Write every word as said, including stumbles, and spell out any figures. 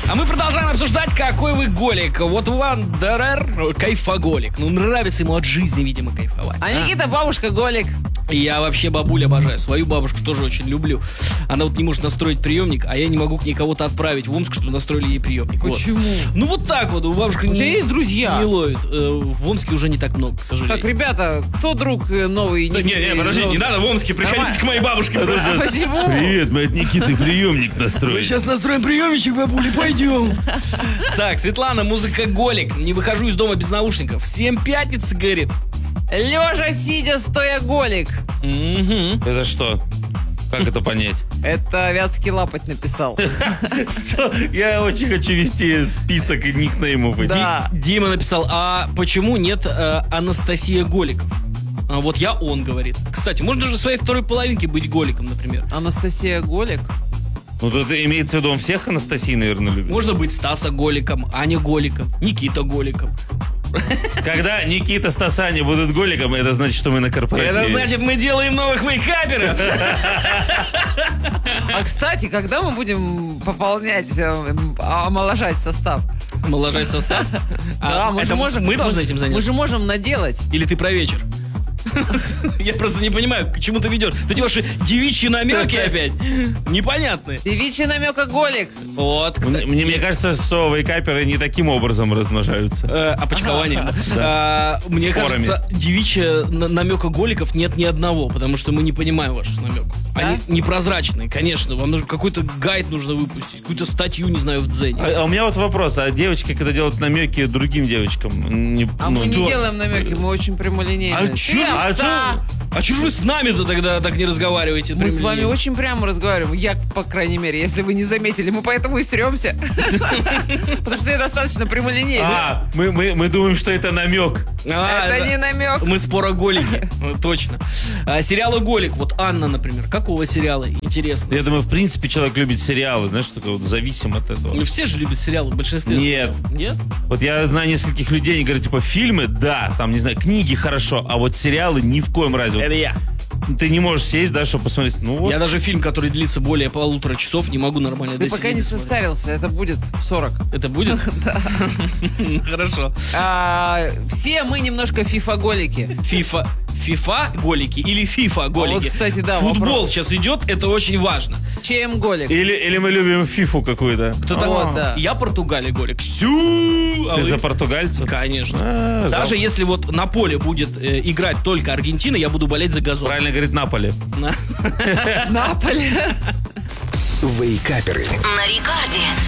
А мы продолжаем обсуждать, какой вы голик. Вот Вандерер кайфоголик. Ну, нравится ему от жизни, видимо, кайфовать. А, а? Никита бабушка голик. Я вообще бабуль обожаю. Свою бабушку тоже очень люблю. Она вот не может настроить приемник, а я не могу к ней кого-то отправить в Омск, чтобы настроили ей приемник. Почему? Вот. Ну вот так вот. У бабушки у не, тебя есть друзья? Не ловит. В Омске уже не так много, к сожалению. Так, ребята, кто друг новый? Да, не, не, подожди, не надо в Омске приходить к моей бабушке. А почему? Привет, мы от Никиты приемник настроим. Мы сейчас настроим приемничек, бабули, пойдем. Так, Светлана, музыкоголик. Не выхожу из дома без наушников. Семь пятниц, говорит. Лежа, сидя, стоя голик. Угу. Это что? Как это понять? Это Вятский Лапоть написал. Что? Я очень хочу вести список и никнеймов. Да. Дима написал, а почему нет э, Анастасия Голиков? А вот я он, говорит. Кстати, можно же своей второй половинке быть голиком, например. Анастасия Голик? Ну, тут имеется в виду, он всех Анастасий, наверное, любит. Можно быть Стаса Голиком, Аня Голиком, Никита Голиком. Когда Никита с Тасани будут голиком, это значит, что мы на корпоративе. Это значит, мы делаем новых мейкаперов. А, кстати, когда мы будем пополнять, омоложать состав? Омоложать состав? Да, мы же можем. Мы должны этим заняться. Мы же можем наделать. Или ты про вечер? Я просто не понимаю, к чему ты ведешь. Эти ваши девичьи намеки опять непонятные. Девичий намекоголик. Вот, кстати. Мне, мне кажется, что вейкаперы не таким образом размножаются. Э, опочкованием. А, мне Спорами. кажется, девичья намекоголиков нет ни одного, потому что мы не понимаем ваших намеков. Они Да? непрозрачные, конечно. Вам нужно какой-то гайд нужно выпустить, какую-то статью, не знаю, в Дзене. А, а у меня вот вопрос, а девочки, когда делают намеки другим девочкам, не, А ну, мы не то- делаем намеки, мы очень прямолинейные. А чё же- А Да. А чё же вы с нами-то тогда так не разговариваете? Мы с вами прямолинейно? очень прямо разговариваем. Я, по крайней мере, если вы не заметили, мы поэтому и сремся. Потому что я достаточно прямолинейный. А, мы, мы, мы думаем, что это намек. А, Это да. не намек. Мы спороголики, ну, точно. А, сериалы Голик, вот Анна, например. Какого сериала? Интересно. Я думаю, в принципе, человек любит сериалы, знаешь, такой вот зависим от этого. Ну все же любят сериалы в большинстве. Нет. своем. Нет? Вот я знаю нескольких людей, они говорят, типа, фильмы, да, там, не знаю, книги хорошо, а вот сериалы ни в коем разе. Вот Это я. ты не можешь сесть, да, чтобы посмотреть. Ну вот. Я даже фильм, который длится более полутора часов, не могу нормально Ты до пока семи не досмотреть. состарился, это будет в сорок. Это будет? Да. Хорошо. А, все мы немножко фифаголики. Фифа. Фифа голики или фифа голики? А вот, кстати, да, Футбол вопрос. сейчас идет, это очень важно. ЧМ голик. Или, или мы любим фифу какую-то. Кто Вот, там? да. Я Португалия голик. Сю! А Ты вы? за португальцев? Конечно. А, Даже жалко. если вот на поле будет э, играть только Аргентина, я буду болеть за газон. Правильно говорит Наполе. На- Наполе. Вейкаперы. На Рекорде.